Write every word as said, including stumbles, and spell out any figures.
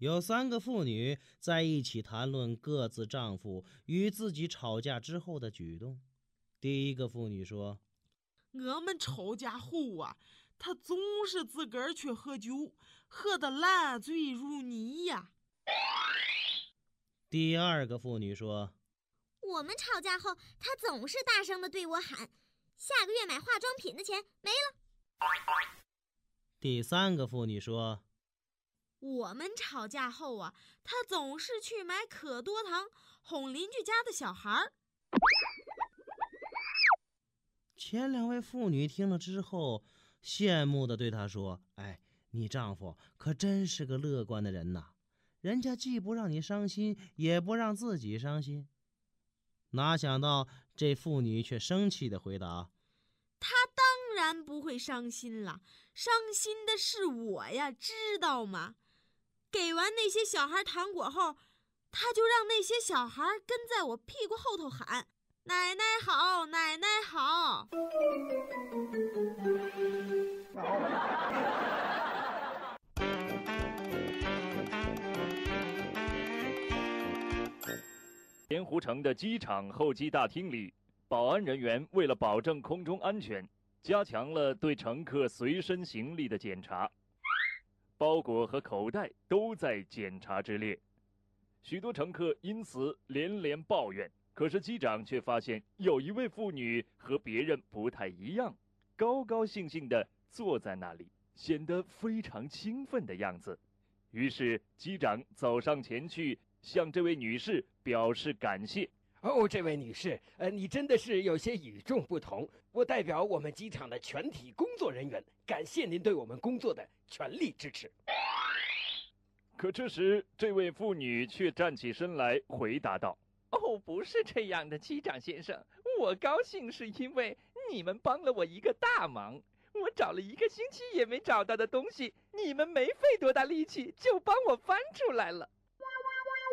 有三个妇女在一起谈论各自丈夫与自己吵架之后的举动。第一个妇女说： 我们吵架后啊，他总是自个儿去喝酒，喝得烂醉如泥呀。 第二个妇女说： 我们吵架后，他总是大声地对我喊，下个月买化妆品的钱没了。 第三个妇女说： 我们吵架后啊，他总是去买可多糖哄邻居家的小孩。 前两位妇女听了之后，羡慕地对她说：哎，你丈夫可真是个乐观的人呐，人家既不让你伤心，也不让自己伤心。哪想到这妇女却生气地回答： 他当然不会伤心了，伤心的是我呀，知道吗？给完那些小孩糖果后，他就让那些小孩跟在我屁股后头喊：奶奶好，奶奶好。 盐湖城的机场候机大厅里，保安人员为了保证空中安全，加强了对乘客随身行李的检查，包裹和口袋都在检查之列。许多乘客因此连连抱怨，可是机长却发现有一位妇女和别人不太一样，高高兴兴地坐在那里，显得非常兴奋的样子。于是机长走上前去，向这位女士表示感谢。 哦，这位女士，呃，你真的是有些与众不同。我代表我们机场的全体工作人员，感谢您对我们工作的全力支持。 可这时，这位妇女却站起身来回答道： 哦，不是这样的，机长先生，我高兴是因为你们帮了我一个大忙。我找了一个星期也没找到的东西，你们没费多大力气就帮我翻出来了。